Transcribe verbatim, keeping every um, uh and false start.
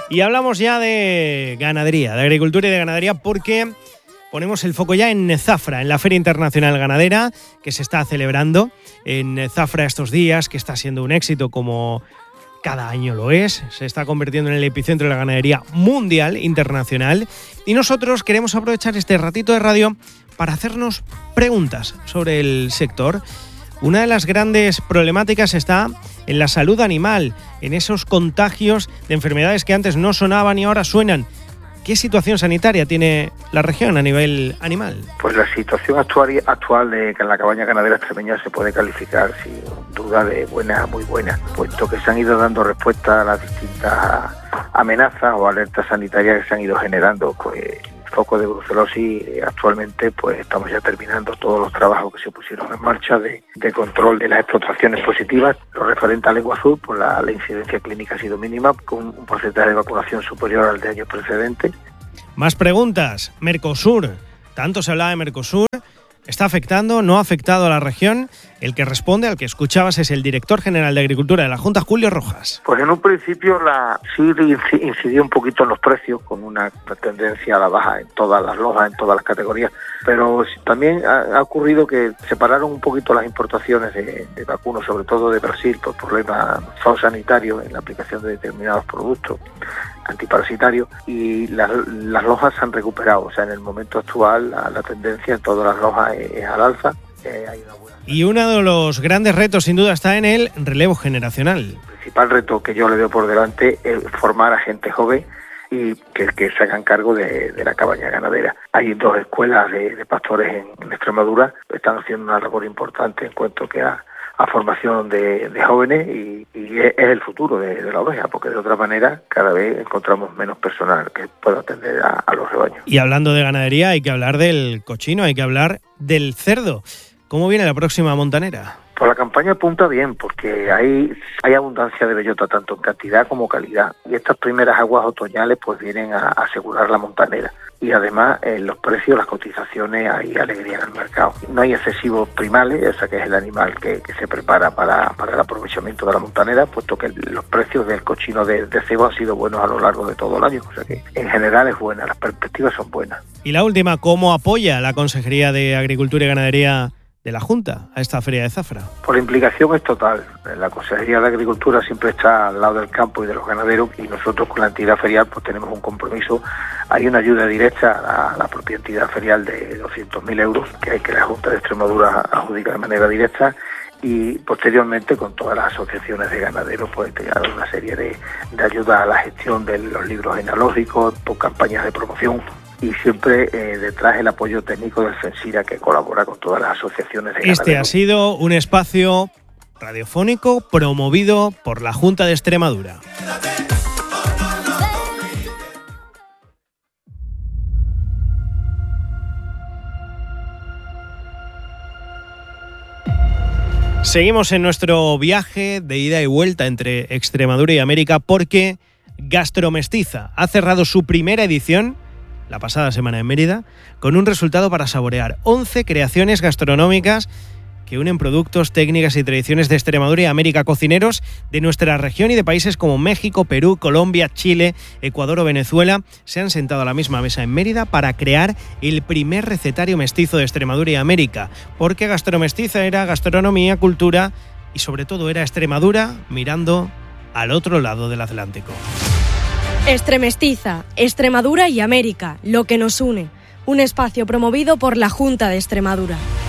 Y hablamos ya de ganadería, de agricultura y de ganadería, porque ponemos el foco ya en Zafra, en la Feria Internacional Ganadera, que se está celebrando en Zafra estos días, que está siendo un éxito como cada año lo es. Se está convirtiendo en el epicentro de la ganadería mundial, internacional. Y nosotros queremos aprovechar este ratito de radio para hacernos preguntas sobre el sector. Una de las grandes problemáticas está en la salud animal, en esos contagios de enfermedades que antes no sonaban y ahora suenan. ¿Qué situación sanitaria tiene la región a nivel animal? Pues la situación actual, actual de la cabaña ganadera extremeña se puede calificar sin duda de buena a muy buena, puesto que se han ido dando respuesta a las distintas amenazas o alertas sanitarias que se han ido generando. Pues foco de brucelosis, actualmente pues estamos ya terminando todos los trabajos que se pusieron en marcha de, de control de las explotaciones positivas. Lo referente a lengua azul, pues la, la incidencia clínica ha sido mínima, con un porcentaje de vacunación superior al de años precedentes. Más preguntas. Mercosur. Tanto se hablaba de Mercosur. ¿Está afectando? ¿No ha afectado a la región? El que responde, al que escuchabas, es el director general de Agricultura de la Junta, Julio Rojas. Pues en un principio la sí incidió un poquito en los precios, con una tendencia a la baja en todas las lojas, en todas las categorías, pero también ha, ha ocurrido que separaron un poquito las importaciones de, de vacunos, sobre todo de Brasil, por problemas zoosanitarios en la aplicación de determinados productos antiparasitarios, y las, las lojas se han recuperado. O sea, en el momento actual la, la tendencia en todas las lojas es, es al alza. Eh, hay una buena... Y uno de los grandes retos sin duda está en el relevo generacional. El principal reto que yo le veo por delante es formar a gente joven y que, que se hagan cargo de, de la cabaña ganadera. Hay dos escuelas de, de pastores en, en Extremadura que están haciendo una labor importante en cuanto que a a formación de, de jóvenes y, y es el futuro de, de la oveja, porque de otra manera cada vez encontramos menos personal que pueda atender a, a los rebaños. Y hablando de ganadería hay que hablar del cochino, hay que hablar del cerdo. ¿Cómo viene la próxima montanera? Pues la campaña apunta bien, porque hay, hay abundancia de bellota tanto en cantidad como calidad, y estas primeras aguas otoñales pues vienen a, a asegurar la montanera. Y además en los precios, las cotizaciones, hay alegría en el mercado. No hay excesivos primales, esa que es el animal que, que se prepara para, para el aprovechamiento de la montanera, puesto que los precios del cochino de, de cebo han sido buenos a lo largo de todo el año. O sea que en general es buena, las perspectivas son buenas. Y la última, ¿cómo apoya la Consejería de Agricultura y Ganadería de la Junta a esta feria de Zafra? Por la implicación es total. La Consejería de Agricultura siempre está al lado del campo y de los ganaderos, y nosotros con la entidad ferial pues tenemos un compromiso. Hay una ayuda directa a la propia entidad ferial de doscientos mil euros que hay que la Junta de Extremadura adjudica de manera directa, y posteriormente con todas las asociaciones de ganaderos pues llegar una serie de, de ayudas a la gestión de los libros genealógicos, por campañas de promoción. Y siempre eh, detrás el apoyo técnico del Fensira, que colabora con todas las asociaciones de ganaderos. Este ha sido un espacio radiofónico promovido por la Junta de Extremadura. Seguimos en nuestro viaje de ida y vuelta entre Extremadura y América, porque Gastromestiza ha cerrado su primera edición la pasada semana en Mérida, con un resultado para saborear: once creaciones gastronómicas que unen productos, técnicas y tradiciones de Extremadura y América, cocineros de nuestra región y de países como México, Perú, Colombia, Chile, Ecuador o Venezuela. Se han sentado a la misma mesa en Mérida para crear el primer recetario mestizo de Extremadura y América, porque Gastromestiza era gastronomía, cultura y sobre todo era Extremadura mirando al otro lado del Atlántico. Extremestiza, Extremadura y América, lo que nos une. Un espacio promovido por la Junta de Extremadura.